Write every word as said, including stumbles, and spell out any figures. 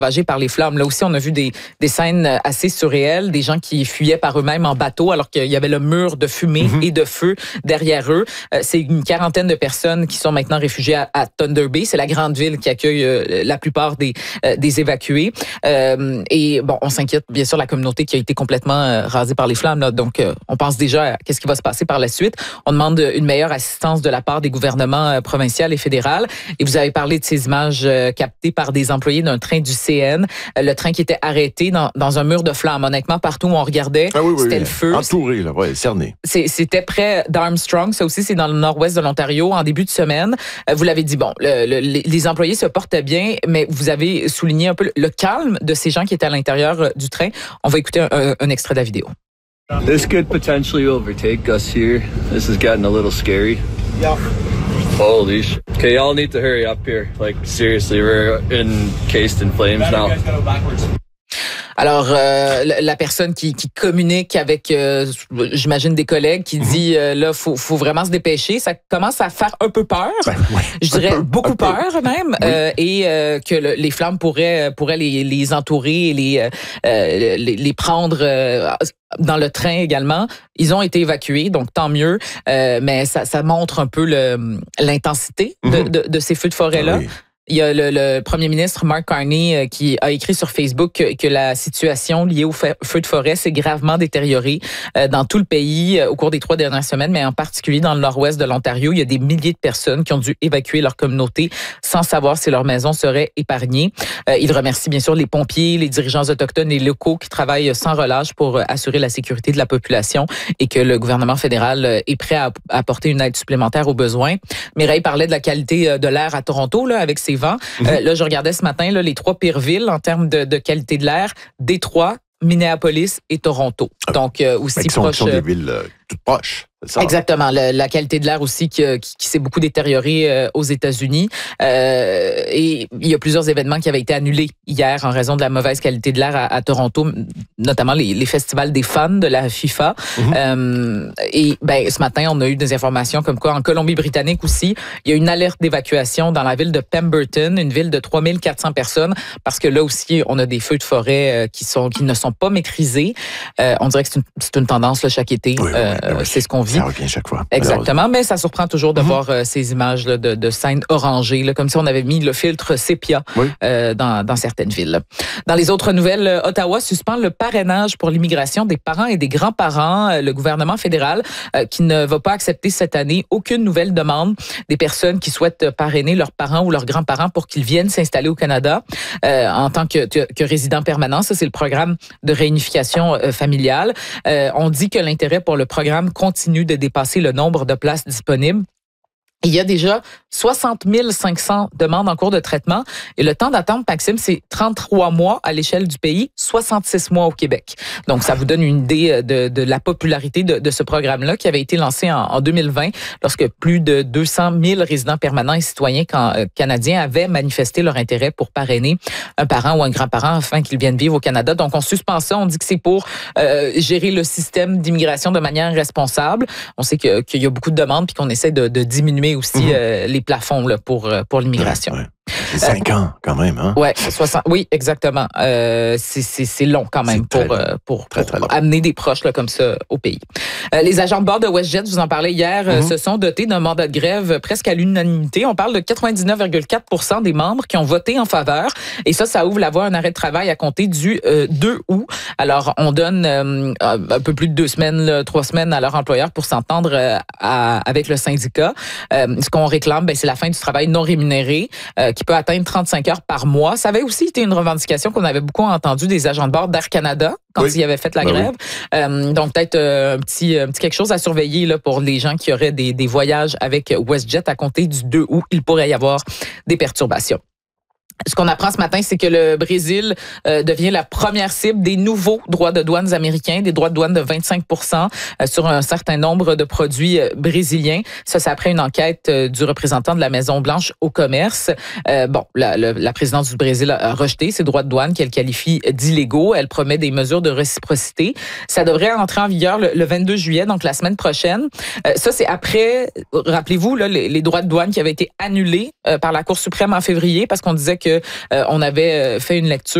ravagés par les flammes. Là aussi, on a vu des, des scènes assez surréelles, des gens qui fuyaient par eux-mêmes en bateau alors qu'il y avait le mur de fumée mm-hmm. et de feu derrière eux. Euh, c'est une quarantaine de personnes qui sont maintenant réfugiées à, à Thunder Bay. C'est la grande ville qui accueille euh, la plupart des, euh, des évacués. Euh, et bon, on s'inquiète bien sûr la communauté qui a été complètement euh, rasée par les flammes. Là. Donc, euh, on pense déjà à qu'est-ce qui va se passer par la suite. On demande une meilleure assistance de la part des gouvernements euh, provincial et fédéral. Et vous avez parlé de ces images euh, captées par des employés d'un train du C N. Euh, le train qui était arrêté dans, dans un mur de flammes. Honnêtement, partout où on regardait, ah oui, oui, c'était oui. le feu. Entouré, là, ouais, cerné. C'est, c'était près d'Armstrong. Ça aussi, c'est dans le nord-ouest de l'Ontario en début de semaine. Euh, vous l'avez dit, bon, le, le, les employés se portaient bien, mais vous avez souligné un peu le, le calme de ces gens qui étaient à l'intérieur du train. On va écouter un, un extrait de la vidéo. This could potentially overtake us here. This is getting a little scary. Yeah. Holy shit. Okay, y'all need to hurry up here. Like, seriously, we're encased in flames now. Alors, euh, la personne qui, qui communique avec, euh, j'imagine, des collègues, qui dit, euh, là, faut, faut vraiment se dépêcher. Ça commence à faire un peu peur. Ben, ouais, je dirais peu, beaucoup peur peu. même. Oui. Euh, et euh, que le, les flammes pourraient, pourraient les, les entourer et les, euh, les, les prendre euh, dans le train également. Ils ont été évacués, donc tant mieux. Euh, mais ça, ça montre un peu le, l'intensité de, mm-hmm. de, de ces feux de forêt-là. Ah oui. Il y a le, le premier ministre Mark Carney euh, qui a écrit sur Facebook que, que la situation liée au feu de forêt s'est gravement détériorée euh, dans tout le pays euh, au cours des trois dernières semaines, mais en particulier dans le nord-ouest de l'Ontario. Il y a des milliers de personnes qui ont dû évacuer leur communauté sans savoir si leur maison serait épargnée. Euh, il remercie bien sûr les pompiers, les dirigeants autochtones et locaux qui travaillent sans relâche pour euh, assurer la sécurité de la population et que le gouvernement fédéral euh, est prêt à, à apporter une aide supplémentaire aux besoins. Mireille parlait de la qualité de l'air à Toronto là, avec ses vents. Mm-hmm. Euh, là, je regardais ce matin là, les trois pires villes en termes de, de qualité de l'air, Détroit, Minneapolis et Toronto. Donc, euh, aussi sont, proches. Sont des villes euh, toutes proches. Ça. Exactement. Le, la qualité de l'air aussi qui, qui, qui s'est beaucoup détériorée euh, aux États-Unis. Euh, et il y a plusieurs événements qui avaient été annulés hier en raison de la mauvaise qualité de l'air à, à Toronto, notamment les, les festivals des fans de la FIFA. Mm-hmm. Euh, et ben, ce matin, on a eu des informations comme quoi en Colombie-Britannique aussi, il y a une alerte d'évacuation dans la ville de Pemberton, une ville de trois mille quatre cents personnes, parce que là aussi, on a des feux de forêt euh, qui sont qui ne sont pas maîtrisés. Euh, on dirait que c'est une, c'est une tendance là, chaque été. Oui, euh, oui, oui. C'est ce qu'on vit. Ça revient chaque fois. Exactement, mais ça surprend toujours de mm-hmm. voir euh, ces images là, de, de scènes orangées, là, comme si on avait mis le filtre sépia oui. euh, dans, dans certaines villes. Dans les autres nouvelles, Ottawa suspend le parrainage pour l'immigration des parents et des grands-parents. Le gouvernement fédéral euh, qui ne va pas accepter cette année aucune nouvelle demande des personnes qui souhaitent parrainer leurs parents ou leurs grands-parents pour qu'ils viennent s'installer au Canada euh, en tant que, que, que résidents permanents. Ça, c'est le programme de réunification euh, familiale. Euh, on dit que l'intérêt pour le programme continue de dépasser le nombre de places disponibles. Il y a déjà soixante mille cinq cents demandes en cours de traitement et le temps d'attente, Maxime, c'est trente-trois mois à l'échelle du pays, soixante-six mois au Québec. Donc, ça vous donne une idée de, de la popularité de, de ce programme-là qui avait été lancé en, en deux mille vingt lorsque plus de deux cent mille résidents permanents et citoyens can, euh, canadiens avaient manifesté leur intérêt pour parrainer un parent ou un grand-parent afin qu'ils viennent vivre au Canada. Donc, on suspend ça. On dit que c'est pour euh, gérer le système d'immigration de manière responsable. On sait que, qu'il y a beaucoup de demandes puis qu'on essaie de, de diminuer aussi mmh. euh, les plafonds là, pour, pour l'immigration. Ouais, ouais. C'est cinq euh, ans quand même, hein? Ouais, soixante oui, exactement. Euh, c'est, c'est, c'est long quand même pour, long. Euh, pour, très, pour très amener des proches là, comme ça au pays. Euh, les agents de bord de WestJet, vous en parlez hier, mm-hmm. se sont dotés d'un mandat de grève presque à l'unanimité. On parle de quatre-vingt-dix-neuf virgule quatre pour cent des membres qui ont voté en faveur. Et ça, ça ouvre la voie à un arrêt de travail à compter du euh, deux août. Alors, on donne euh, un peu plus de deux semaines, là, trois semaines à leur employeur pour s'entendre euh, à, avec le syndicat. Euh, ce qu'on réclame, ben, c'est la fin du travail non rémunéré euh, qui peut atteindre trente-cinq heures par mois. Ça avait aussi été une revendication qu'on avait beaucoup entendue des agents de bord d'Air Canada quand oui. ils avaient fait la ben grève. Oui. Euh, donc, peut-être euh, un, petit, un petit quelque chose à surveiller là, pour les gens qui auraient des, des voyages avec WestJet à compter du deux août. Il pourrait y avoir des perturbations. Ce qu'on apprend ce matin, c'est que le Brésil euh, devient la première cible des nouveaux droits de douane américains, des droits de douane de vingt-cinq pour cent euh, sur un certain nombre de produits euh, brésiliens. Ça, c'est après une enquête euh, du représentant de la Maison-Blanche au commerce. Euh, bon, la, la, la présidence du Brésil a rejeté ces droits de douane qu'elle qualifie d'illégaux. Elle promet des mesures de réciprocité. Ça devrait entrer en vigueur le, le vingt-deux juillet, donc la semaine prochaine. Euh, ça, c'est après, rappelez-vous, là, les, les droits de douane qui avaient été annulés euh, par la Cour suprême en février parce qu'on disait que que euh, on avait fait une lecture